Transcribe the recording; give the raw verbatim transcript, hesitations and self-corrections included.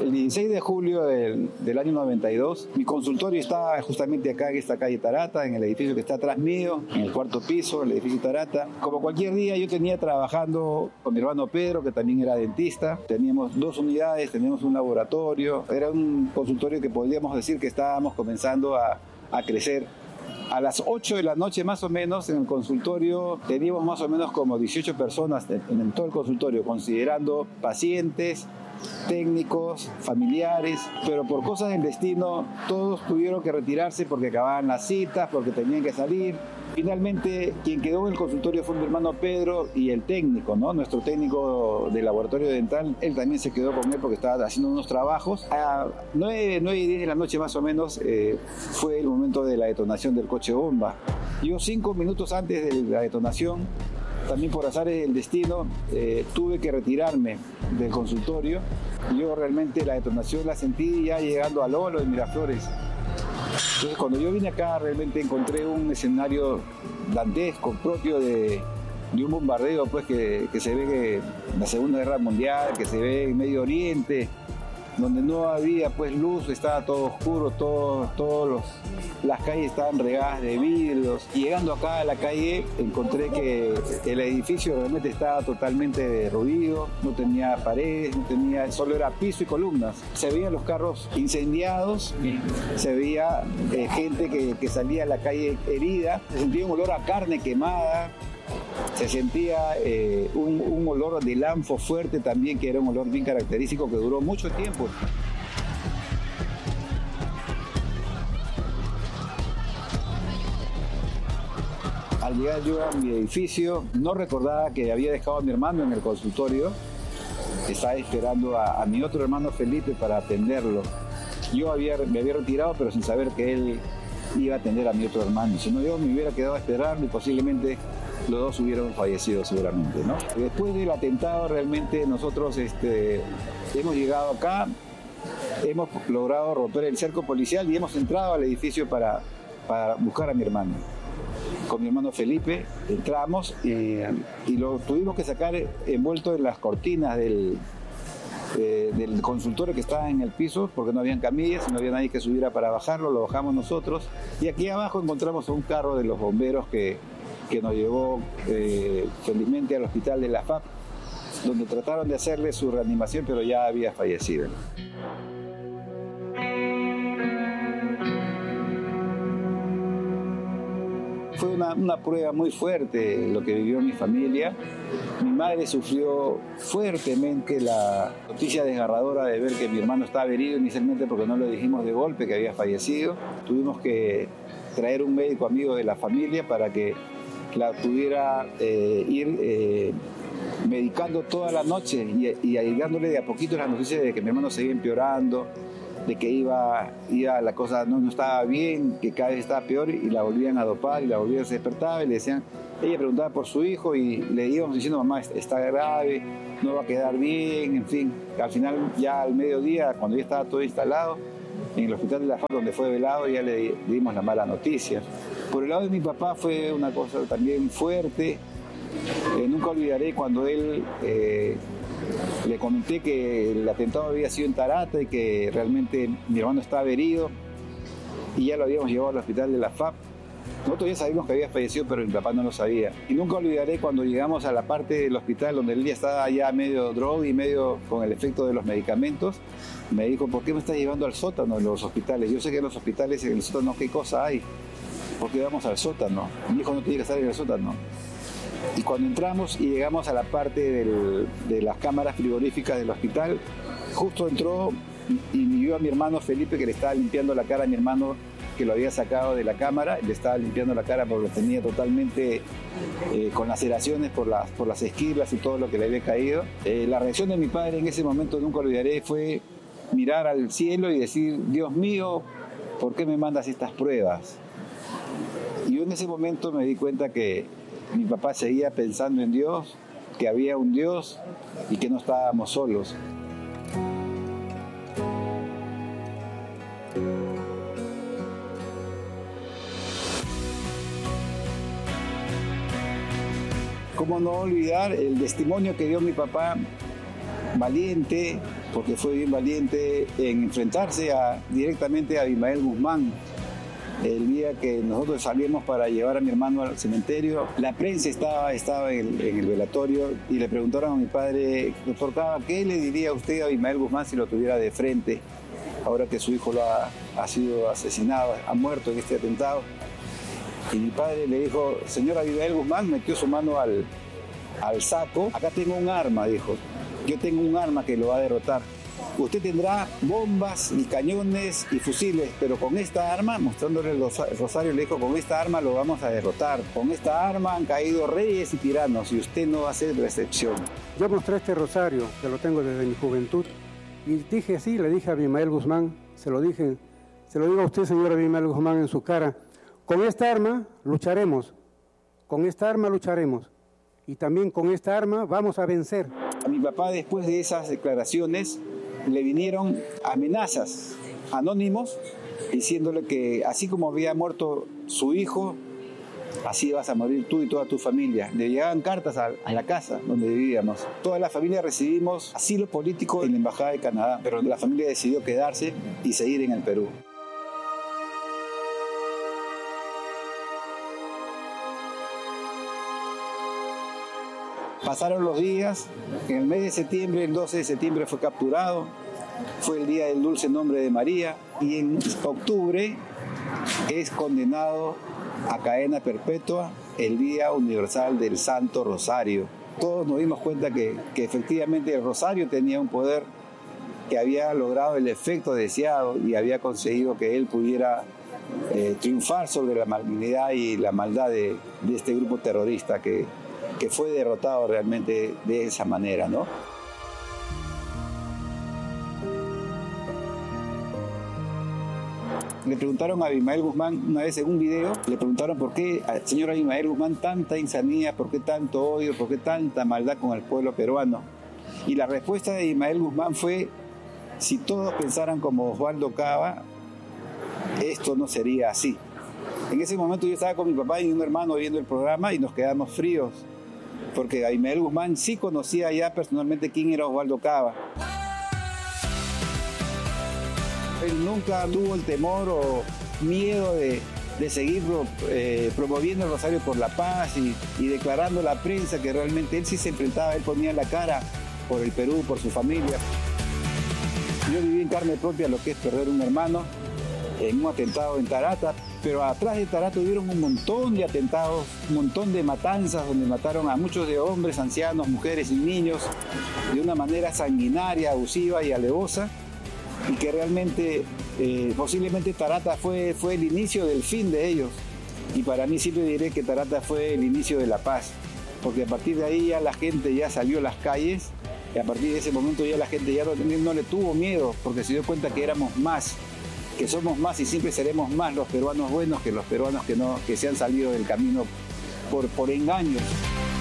El dieciséis de julio del, del año noventa y dos, mi consultorio estaba justamente acá en esta calle Tarata, en el edificio que está atrás mío, en el cuarto piso, el edificio Tarata. Como cualquier día, yo tenía trabajando con mi hermano Pedro, que también era dentista. Teníamos dos unidades, teníamos un laboratorio. Era un consultorio que podríamos decir que estábamos comenzando a, a crecer. A las ocho de la noche más o menos en el consultorio teníamos más o menos como dieciocho personas en, en todo el consultorio, considerando pacientes, técnicos, familiares, pero por cosas del destino todos tuvieron que retirarse porque acababan las citas, porque tenían que salir. Finalmente, quien quedó en el consultorio fue mi hermano Pedro y el técnico, ¿no? Nuestro técnico del laboratorio dental, él también se quedó con él porque estaba haciendo unos trabajos. A nueve, nueve y diez de la noche más o menos eh, fue el momento de la detonación del coche bomba. Yo cinco minutos antes de la detonación, también por azares del destino, eh, tuve que retirarme del consultorio. Yo realmente la detonación la sentí ya llegando al Olo de Miraflores. Entonces, cuando yo vine acá, realmente encontré un escenario dantesco, propio de, de un bombardeo pues, que, que se ve que en la Segunda Guerra Mundial, que se ve en Medio Oriente, donde no había pues luz, estaba todo oscuro, todo, todos los, las calles estaban regadas de vidrios. Y llegando acá a la calle encontré que el edificio realmente estaba totalmente derruido, no tenía paredes, no tenía, solo era piso y columnas. Se veían los carros incendiados, se veía eh, gente que, que salía a la calle herida, se sentía un olor a carne quemada. Se sentía eh, un, un olor de lanfo fuerte también, que era un olor bien característico que duró mucho tiempo. Al llegar yo a mi edificio, no recordaba que había dejado a mi hermano en el consultorio. Estaba esperando a, a mi otro hermano Felipe para atenderlo. Yo había, me había retirado, pero sin saber que él iba a atender a mi otro hermano. Si no, yo me hubiera quedado a esperarlo y posiblemente los dos hubieran fallecido seguramente, ¿no? Después del atentado realmente nosotros este, hemos llegado acá, hemos logrado romper el cerco policial y hemos entrado al edificio para, para buscar a mi hermano. Con mi hermano Felipe entramos y, y lo tuvimos que sacar envuelto en las cortinas del, eh, del consultorio que estaba en el piso porque no habían camillas, no había nadie que subiera para bajarlo, lo bajamos nosotros. Y aquí abajo encontramos un carro de los bomberos que que nos llevó eh, felizmente al hospital de la F A P, donde trataron de hacerle su reanimación, pero ya había fallecido. Fue una, una prueba muy fuerte lo que vivió mi familia. Mi madre sufrió fuertemente la noticia desgarradora de ver que mi hermano estaba herido inicialmente porque no lo dijimos de golpe que había fallecido. Tuvimos que traer un médico amigo de la familia para que la pudiera eh, ir eh, medicando toda la noche y, y dándole de a poquito las noticias de que mi hermano seguía empeorando, de que iba, iba la cosa no, no estaba bien, que cada vez estaba peor y la volvían a dopar y la volvían a se despertaba y le decían, ella preguntaba por su hijo y le íbamos diciendo, mamá, está grave, no va a quedar bien, en fin. Al final, ya al mediodía, cuando ya estaba todo instalado, en el hospital de la F A P, donde fue velado, ya le dimos la mala noticia. Por el lado de mi papá fue una cosa también fuerte. Eh, nunca olvidaré cuando él eh, le comenté que el atentado había sido en Tarata y que realmente mi hermano estaba herido y ya lo habíamos llevado al hospital de la F A P. Nosotros ya sabíamos que había fallecido, pero mi papá no lo sabía. Y nunca olvidaré cuando llegamos a la parte del hospital donde él ya estaba ya medio droga y medio con el efecto de los medicamentos. Me dijo, ¿por qué me estás llevando al sótano de los hospitales? Yo sé que en los hospitales, en el sótano, ¿qué cosa hay? ¿Por qué vamos al sótano? Mi hijo no tiene que estar en el sótano. Y cuando entramos y llegamos a la parte del, de las cámaras frigoríficas del hospital, justo entró y, y vio a mi hermano Felipe que le estaba limpiando la cara a mi hermano que lo había sacado de la cámara, le estaba limpiando la cara porque lo tenía totalmente eh, con laceraciones por las, por las esquirlas y todo lo que le había caído. Eh, la reacción de mi padre en ese momento, nunca olvidaré, fue mirar al cielo y decir, Dios mío, ¿por qué me mandas estas pruebas? Y yo en ese momento me di cuenta que mi papá seguía pensando en Dios, que había un Dios y que no estábamos solos. ¿Cómo no olvidar el testimonio que dio mi papá, valiente, porque fue bien valiente en enfrentarse a, directamente a Abimael Guzmán. El día que nosotros salimos para llevar a mi hermano al cementerio, la prensa estaba, estaba en, el, en el velatorio y le preguntaron a mi padre, doctor Cava, ¿qué le diría a usted a Abimael Guzmán si lo tuviera de frente, ahora que su hijo lo ha, ha sido asesinado, ha muerto en este atentado? Y mi padre le dijo, señor Abimael Guzmán, metió su mano al, al saco, acá tengo un arma, dijo, yo tengo un arma que lo va a derrotar. Usted tendrá bombas y cañones y fusiles, pero con esta arma, mostrándole el rosario, le dijo, con esta arma lo vamos a derrotar. Con esta arma han caído reyes y tiranos y usted no va a ser excepción. Yo mostré este rosario, que lo tengo desde mi juventud, y dije así, le dije a Abimael Guzmán, se lo dije, se lo digo a usted, señor Abimael Guzmán, en su cara, con esta arma lucharemos, con esta arma lucharemos, y también con esta arma vamos a vencer. A mi papá, después de esas declaraciones, le vinieron amenazas anónimos diciéndole que así como había muerto su hijo, así vas a morir tú y toda tu familia. Le llegaban cartas a, a la casa donde vivíamos. Toda la familia recibimos asilo político en la Embajada de Canadá, pero la familia decidió quedarse y seguir en el Perú. Pasaron los días, en el mes de septiembre, el doce de septiembre fue capturado, fue el día del dulce nombre de María, y en octubre es condenado a cadena perpetua el Día Universal del Santo Rosario. Todos nos dimos cuenta que, que efectivamente el rosario tenía un poder, que había logrado el efecto deseado y había conseguido que él pudiera eh, triunfar sobre la malignidad y la maldad de, de este grupo terrorista que que fue derrotado realmente de esa manera, ¿no? Le preguntaron a Abimael Guzmán una vez en un video, le preguntaron por qué al señor Abimael Guzmán tanta insanía, por qué tanto odio, por qué tanta maldad con el pueblo peruano. Y la respuesta de Abimael Guzmán fue, si todos pensaran como Osvaldo Cava, esto no sería así. En ese momento yo estaba con mi papá y un hermano viendo el programa y nos quedamos fríos, porque Abimael Guzmán sí conocía ya personalmente quién era Osvaldo Cava. Él nunca tuvo el temor o miedo de, de seguir eh, promoviendo el Rosario por la Paz y, y declarando a la prensa que realmente él sí se enfrentaba, él ponía la cara por el Perú, por su familia. Yo viví en carne propia lo que es perder un hermano en un atentado en Tarata, pero atrás de Tarata hubieron un montón de atentados, un montón de matanzas donde mataron a muchos de hombres, ancianos, mujeres y niños de una manera sanguinaria, abusiva y alevosa, y que realmente eh, posiblemente Tarata fue, fue el inicio del fin de ellos. Y para mí siempre diré que Tarata fue el inicio de la paz, porque a partir de ahí ya la gente ya salió a las calles y a partir de ese momento ya la gente ya no, no le tuvo miedo, porque se dio cuenta que éramos más, que somos más y siempre seremos más los peruanos buenos que los peruanos que, no, que se han salido del camino por, por engaños.